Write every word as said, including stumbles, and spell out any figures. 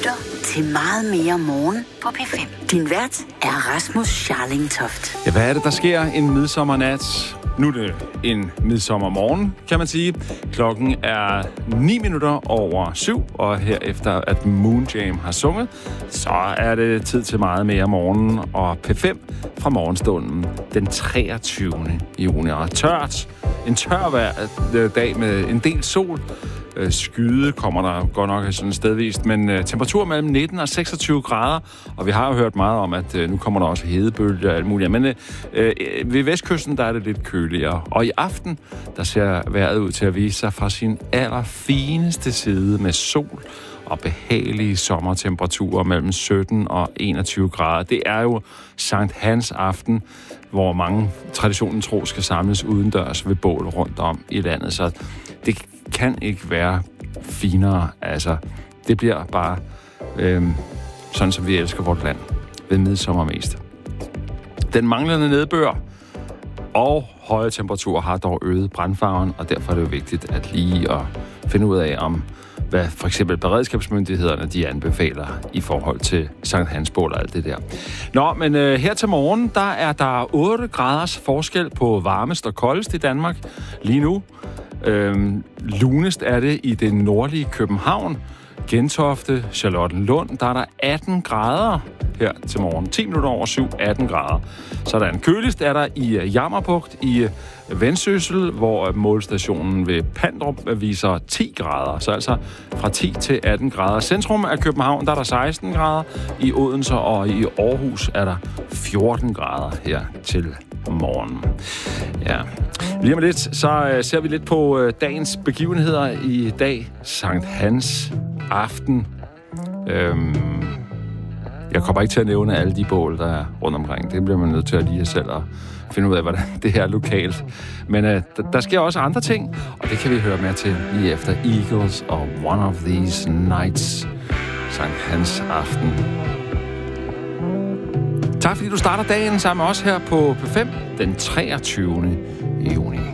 lytter til Meget mere morgen på P fem. Din vært er Rasmus Scharling-Toft. Ja, hvad er det, der sker en midsommernat? Nu er det en midsommermorgen, kan man sige. Klokken er ni minutter over syv, og herefter at Moon Jam har sunget, så er det tid til Meget mere morgen og P fem fra morgenstunden den treogtyvende juni. Og tørt, en tør hver dag med en del sol. Skyde kommer der godt nok sådan stedvist, men uh, temperatur mellem nitten og seksogtyve grader, og vi har jo hørt meget om, at uh, nu kommer der også hedebølger og alt muligt. Men uh, ved vestkysten, der er det lidt køligere. Og i aften, der ser vejret ud til at vise sig fra sin allerfineste side med sol og behagelige sommertemperaturer mellem sytten og enogtyve grader. Det er jo Sankt Hans aften, hvor mange traditionen tro skal samles udendørs ved bål rundt om i landet. Så det kan ikke være finere. Altså, det bliver bare øhm, sådan, som vi elsker vort land ved midsommer mest. Den manglende nedbør og høje temperaturer har dog øget brandfaren, og derfor er det jo vigtigt at lige at finde ud af, om hvad for eksempel beredskabsmyndighederne de anbefaler i forhold til Sankt Hans bål og alt det der. Nå, men øh, her til morgen, der er der otte graders forskel på varmest og koldest i Danmark lige nu. Øhm, lunest er det i det nordlige København, Gentofte, Charlottenlund, der er der atten grader her til morgen. ti minutter over syv, atten grader. Sådan. Køligst er der i Jammerbugt i Vendsyssel, hvor målstationen ved Pandrup viser ti grader. Så altså fra ti til atten grader. Centrum af København, der er der seksten grader. I Odense og i Aarhus er der fjorten grader her til morgen. Ja. Lige om lidt, så ser vi lidt på dagens begivenheder i dag. Sankt Hans aften. Øhm, jeg kommer ikke til at nævne alle de bål, der er rundt omkring. Det bliver man nødt til at lige selv at finde ud af, hvordan det her er lokalt. Men øh, der, der sker også andre ting, og det kan vi høre mere til lige efter Eagles og One of These Nights. Sankt Hans aften. Tak fordi du starter dagen sammen med os her på P fem den treogtyvende juni.